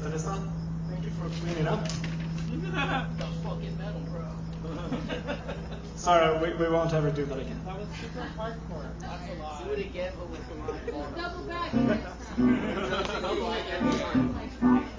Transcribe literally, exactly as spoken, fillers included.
Vanessa, thank you for cleaning up. The fucking metal, bro. Sorry, we, we won't ever do that again. That was super hardcore. That's a lie. Do it again, but with my fault. Double back next time. Double back every time.